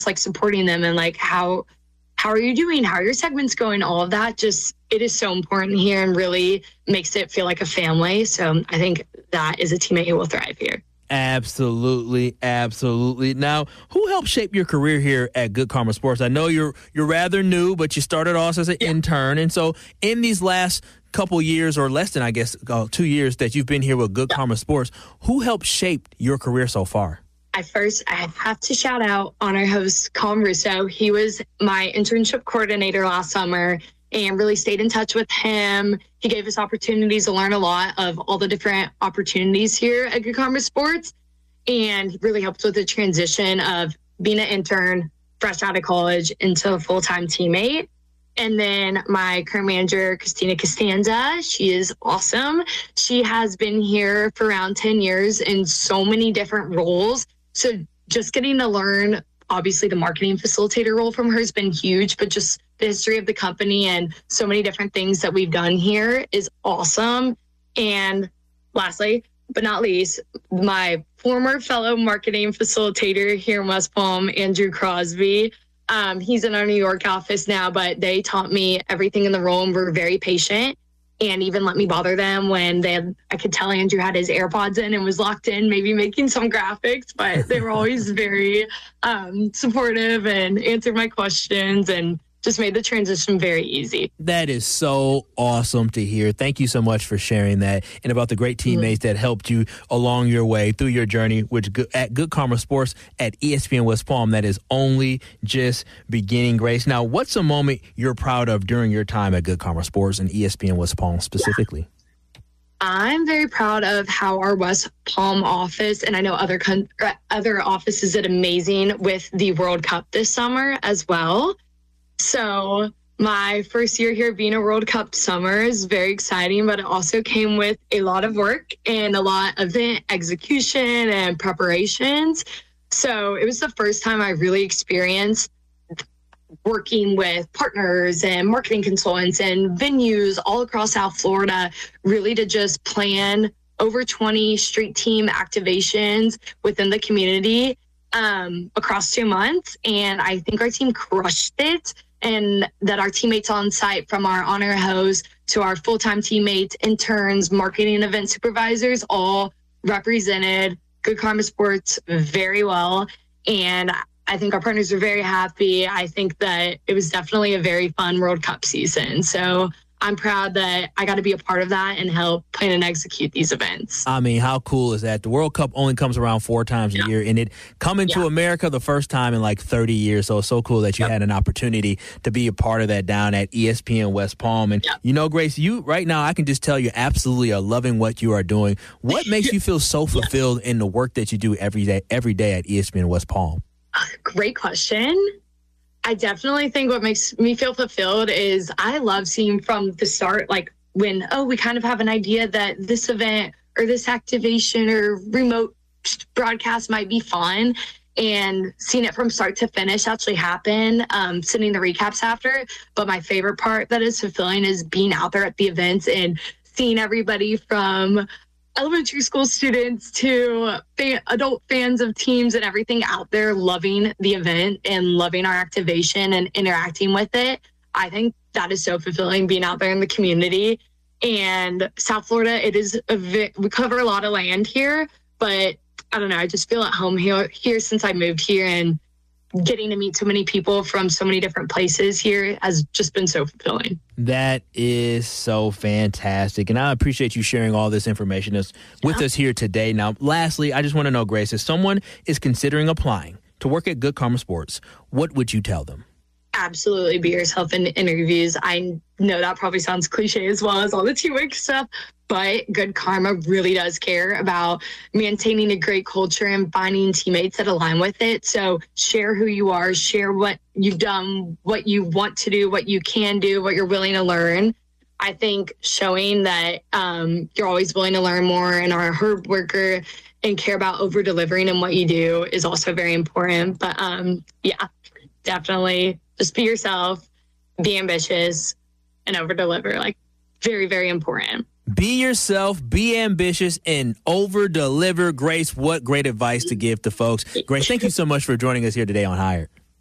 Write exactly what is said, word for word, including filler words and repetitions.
like supporting them and like, how, how are you doing? How are your segments going? All of that, just, it is so important here and really makes it feel like a family. So I think that is a teammate who will thrive here. Absolutely, absolutely. Now, who helped shape your career here at Good Karma Sports? I know you're you're rather new, but you started off as an yeah. intern. And so in these last couple years, or less than, I guess, uh, two years that you've been here with Good yeah. Karma Sports, who helped shape your career so far? I first, I have to shout out honor host Colin Russo. He was my internship coordinator last summer and really stayed in touch with him. He gave us opportunities to learn a lot of all the different opportunities here at Good Karma Sports, and really helped with the transition of being an intern fresh out of college into a full-time teammate. And then my current manager, Christina Costanza, she is awesome. She has been here for around ten years in so many different roles. So just getting to learn, obviously the marketing facilitator role from her has been huge, but just the history of the company and so many different things that we've done here is awesome. And lastly, but not least, my former fellow marketing facilitator here in West Palm, Andrew Crosby. Um, he's in our New York office now, but they taught me everything in the role and were very patient and even let me bother them when they had, I could tell Andrew had his AirPods in and was locked in, maybe making some graphics, but they were always very um, supportive and answered my questions and just made the transition very easy. That is so awesome to hear. Thank you so much for sharing that and about the great teammates mm-hmm. that helped you along your way through your journey which at Good Karma Sports at E S P N West Palm. That is only just beginning, Grace. Now, what's a moment you're proud of during your time at Good Karma Sports and E S P N West Palm specifically? Yeah. I'm very proud of how our West Palm office, and I know other con- other offices did amazing with the World Cup this summer as well. So my first year here being a World Cup summer is very exciting, but it also came with a lot of work and a lot of event execution and preparations. So it was the first time I really experienced working with partners and marketing consultants and venues all across South Florida, really to just plan over twenty street team activations within the community um, across two months. And I think our team crushed it. And that our teammates on site, from our honor host to our full-time teammates, interns, marketing and event supervisors, all represented Good Karma Sports very well. And I think our partners were very happy. I think that it was definitely a very fun World Cup season. So I'm proud that I got to be a part of that and help plan and execute these events. I mean, how cool is that? The World Cup only comes around four times yeah. a year, and it coming yeah. to America the first time in like thirty years. So it's so cool that you yep. had an opportunity to be a part of that down at E S P N West Palm. And, yep. you know, Grace, you right now, I can just tell you absolutely are loving what you are doing. What makes you feel so fulfilled in the work that you do every day, every day at E S P N West Palm? Uh, great question. I definitely think what makes me feel fulfilled is I love seeing from the start, like when, oh, we kind of have an idea that this event or this activation or remote broadcast might be fun, and seeing it from start to finish actually happen, um, sending the recaps after. But my favorite part that is fulfilling is being out there at the events and seeing everybody from elementary school students to fan, adult fans of teams and everything out there loving the event and loving our activation and interacting with it. I think that is so fulfilling, being out there in the community. And South Florida, it is a vi- we cover a lot of land here, but I don't know, I just feel at home here, here since I moved here, and getting to meet so many people from so many different places here has just been so fulfilling. That is so fantastic. And I appreciate you sharing all this information with yeah. us here today. Now, lastly, I just want to know, Grace, if someone is considering applying to work at Good Karma Sports, what would you tell them? Absolutely be yourself in interviews. I know that probably sounds cliche as well as all the teamwork stuff, but Good Karma really does care about maintaining a great culture and finding teammates that align with it. So share who you are, share what you've done, what you want to do, what you can do, what you're willing to learn. I think showing that um, you're always willing to learn more and are a hard worker and care about over delivering in what you do is also very important. But um, yeah, definitely just be yourself, be ambitious, and over deliver. Like, very, very important. Be yourself, be ambitious, and over deliver. Grace, what great advice to give to folks. Grace, thank you so much for joining us here today on Hired.